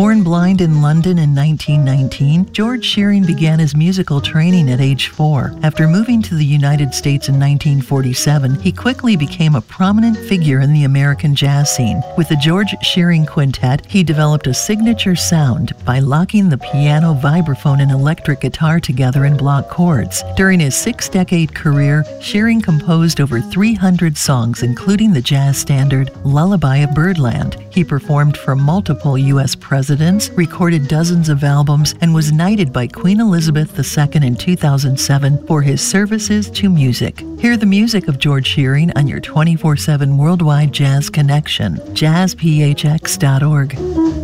Born blind in London in 1919, George Shearing began his musical training at age 4. After moving to the United States in 1947, he quickly became a prominent figure in the American jazz scene. With the George Shearing Quintet, he developed a signature sound by locking the piano, vibraphone, and electric guitar together in block chords. During his 6-decade career, Shearing composed over 300 songs, including the jazz standard Lullaby of Birdland. He performed for multiple U.S. presidents, recorded dozens of albums, and was knighted by Queen Elizabeth II in 2007 for his services to music. Hear the music of George Shearing on your 24/7 worldwide jazz connection, jazzphx.org.